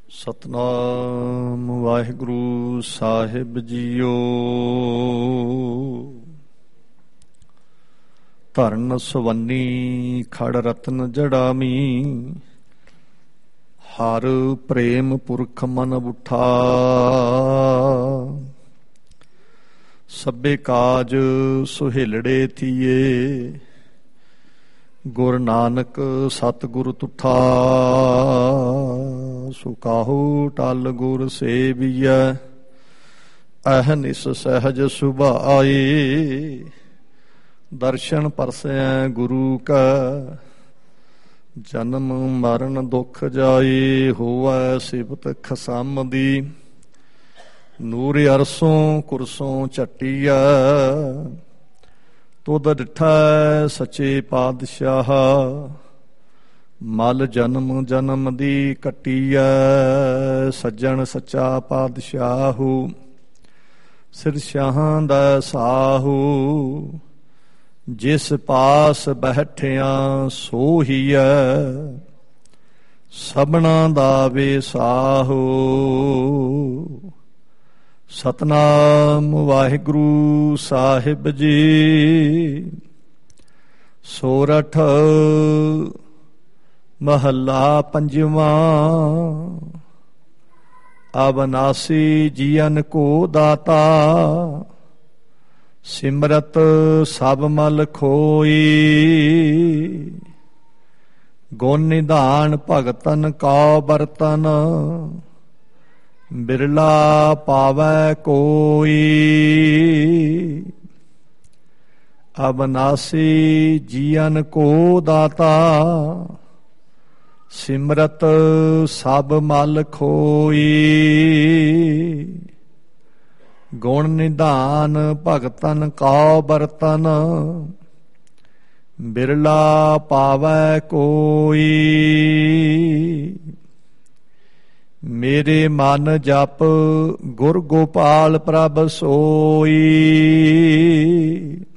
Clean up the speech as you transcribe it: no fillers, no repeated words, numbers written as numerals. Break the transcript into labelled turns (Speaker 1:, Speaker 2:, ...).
Speaker 1: ਸਤਨਾਮ ਵਾਹਿਗੁਰੂ ਸਾਹਿਬ JIO. ਧਰਨ ਸਵੰਨੀ ਖੜ ਰਤਨ ਜੜਾਮੀ, ਹਰ ਪ੍ਰੇਮ ਪੁਰਖ ਮਨ ਉਠਾ। ਸਭੇ ਕਾਜ ਸੁਹੇਲੜੇ ਥੀਏ, ਗੁਰ ਨਾਨਕ ਸਤਿਗੁਰ ਤੁਠਾ। ਸੋ ਕਾਹੂ ਟਲ ਗੁਰ ਸੇਵੀਐ, ਅਹਨਿਸ ਸਹਿਜ ਸੁਭਾਏ। ਦਰਸ਼ਨ ਪਰਸੈ ਗੁਰੂ ਕਾ, ਜਨਮ ਮਰਨ ਦੁਖ ਜਾਏ। ਹੋਵੈ ਸਿਫਤ ਖਸਮ ਦੀ, ਨੂਰ ਅਰਸੋਂ ਕੁਰਸੋਂ ਝੱਟੀਐ। ਤੁਧ ਡਿਠੈ ਸੱਚੇ ਪਾਤਸ਼ਾਹ, ਮਲ ਜਨਮ ਜਨਮ ਦੀ ਕੱਟੀਐ। ਸੱਜਣ ਸੱਚਾ ਪਾਤਸ਼ਾਹੂ, ਸਿਰ ਸ਼ਾਹਾਂ ਦਾ ਸਾਹੂ। ਜਿਸ ਪਾਸ ਬੈਠਿਆਂ ਸੋਹੀਐ, ਸਭਨਾ ਦਾ ਵੇਸਾਹੂ। ਸਤਨਾਮ ਵਾਹਿਗੁਰੂ ਸਾਹਿਬ ਜੀ। ਸੋਰਠ ਮਹੱਲਾ ਪੰਜਵਾਂ। ਅਬਨਾਸੀ ਜੀਅਨ ਕੋ ਦਾਤਾ, ਸਿਮਰਤ ਸਭ ਮਲ ਖੋਈ। ਗੁਣ ਨਿਧਾਨ ਭਗਤਨ ਕਉ ਬਰਤਨ, ਬਿਰਲਾ ਪਾਵੈ ਕੋਈ। ਅਬਨਾਸੀ ਜੀਅਨ ਕੋ ਦਾਤਾ, ਸਿਮਰਤ ਸਭ ਮਲ ਖੋਈ। ਗੁਣ ਨਿਧਾਨ ਭਗਤਨ ਕਉ ਬਰਤਨ, ਬਿਰਲਾ ਪਾਵੈ ਕੋਈ। ਮੇਰੇ ਮਨ ਜਪ ਗੁਰ ਗੋਪਾਲ ਪ੍ਰਭ ਸੋਈ।